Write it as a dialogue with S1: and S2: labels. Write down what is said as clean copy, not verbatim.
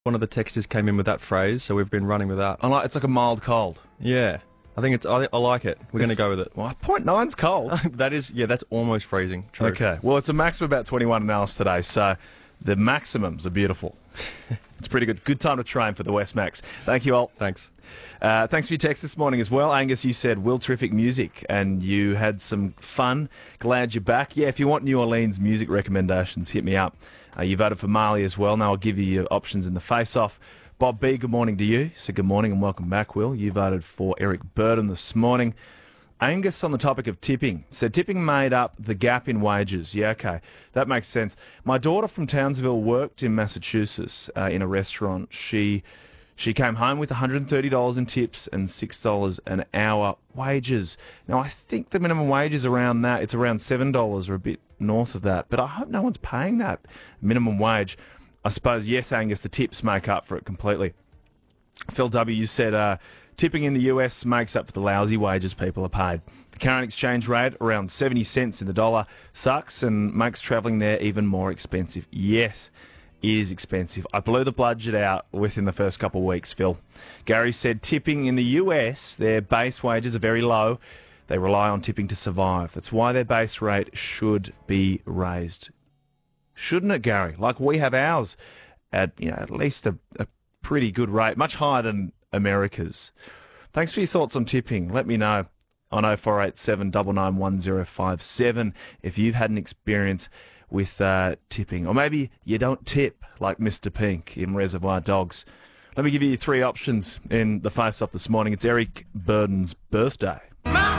S1: One of the texters came in with that phrase, so we've been running with that.
S2: It's like a mild cold.
S1: Yeah. I like it. We're going to go with it.
S2: Well, 0.9's cold.
S1: That's almost freezing. True.
S2: Okay. Well, it's a maximum of about 21 in Alice today, so the maximums are beautiful. It's pretty good. Good time to train for the West Max. Thank you all.
S1: Thanks.
S2: Thanks for your text this morning as well. Angus, you said Will Terrific Music, and you had some fun. Glad you're back. Yeah, if you want New Orleans music recommendations, hit me up. You voted for Marley as well. Now I'll give you your options in the face-off. Bob B, good morning to you. So good morning and welcome back, Will. You voted for Eric Burden this morning. Angus, on the topic of tipping, said tipping made up the gap in wages. Yeah, okay. That makes sense. My daughter from Townsville worked in Massachusetts in a restaurant. She came home with $130 in tips and $6 an hour wages. Now, I think the minimum wage is around that. It's around $7 or a bit north of that. But I hope no one's paying that minimum wage. I suppose, yes, Angus, the tips make up for it completely. Phil W. said tipping in the US makes up for the lousy wages people are paid. The current exchange rate, around 70 cents in the dollar, sucks and makes travelling there even more expensive. Yes, it is expensive. I blew the budget out within the first couple of weeks, Phil. Gary said tipping in the US, their base wages are very low. They rely on tipping to survive. That's why their base rate should be raised. Shouldn't it, Gary? Like we have ours at at least a pretty good rate, much higher than America's. Thanks for your thoughts on tipping. Let me know on 0487 991057 if you've had an experience with tipping. Or maybe you don't tip like Mr. Pink in Reservoir Dogs. Let me give you three options in the face-off this morning. It's Eric Burden's birthday.